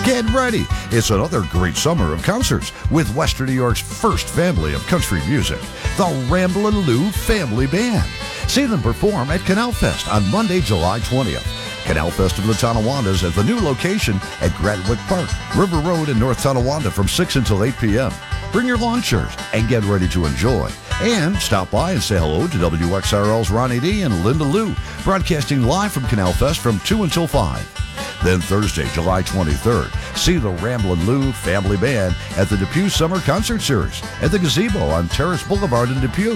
Get ready. It's another great summer of concerts with Western New York's first family of country music, the Ramblin' Lou Family Band. See them perform at Canal Fest on Monday, July 20th. Canal Fest of the Tonawandas at the new location at Granwick Park, River Road in North Tonawanda from 6 until 8 p.m. Bring your lawn chairs and get ready to enjoy. And stop by and say hello to WXRL's Ronnie D and Linda Lou, broadcasting live from Canal Fest from 2 until 5. Then Thursday, July 23rd, see the Ramblin' Lou Family Band at the Depew Summer Concert Series at the Gazebo on Terrace Boulevard in Depew.